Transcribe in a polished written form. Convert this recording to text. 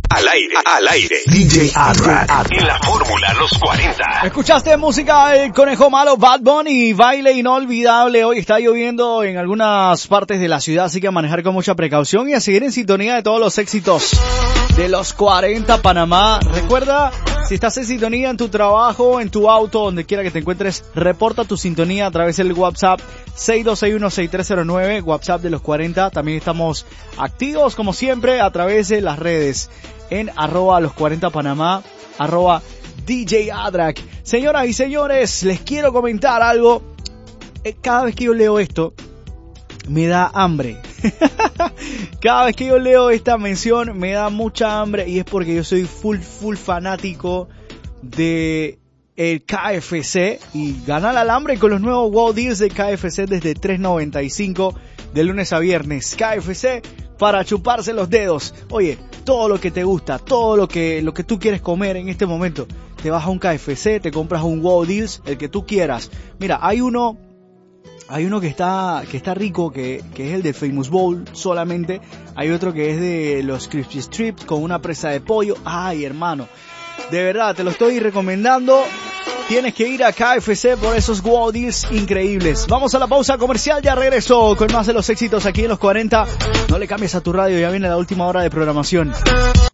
Al aire. DJ Adrak. En la fórmula Los 40. Escuchaste música El Conejo Malo, Bad Bunny, baile inolvidable. Hoy está lloviendo en algunas partes de la ciudad, así que a manejar con mucha precaución y a seguir en sintonía de todos los éxitos de los 40 Panamá. Recuerda, si estás en sintonía en tu trabajo, en tu auto, donde quiera que te encuentres, reporta tu sintonía a través del WhatsApp 6261-6309, WhatsApp de los 40. También estamos activos, como siempre, a través de las redes en @los 40 Panamá, @DJ Adrak. Señoras y señores, les quiero comentar algo. Cada vez que yo leo esto, me da hambre. Cada vez que yo leo esta mención, me da mucha hambre. Y es porque yo soy full fanático de el KFC. Y ganar al hambre con los nuevos Wow Deals de KFC desde $3.95 de lunes a viernes. KFC para chuparse los dedos. Oye, todo lo que te gusta, todo lo que tú quieres comer en este momento, te vas a un KFC, te compras un Wow Deals, el que tú quieras. Mira, hay uno que está rico, que es el de Famous Bowl solamente. Hay otro que es de los Crispy Strips con una presa de pollo. Ay, hermano, de verdad, te lo estoy recomendando. Tienes que ir a KFC por esos Wow Deals increíbles. Vamos a la pausa comercial, ya regreso con más de los éxitos aquí en los 40. No le cambies a tu radio, ya viene la última hora de programación.